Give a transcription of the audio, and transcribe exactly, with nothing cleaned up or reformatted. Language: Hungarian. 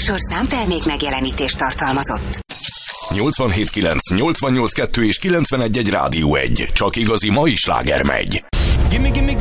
műsor számtermék megjelenítést tartalmazott. nyolcvanhét kilenc, nyolcvannyolc kettő és kilencvenegy egy Rádió egy. Csak igazi mai sláger megy. Gimme, gimme,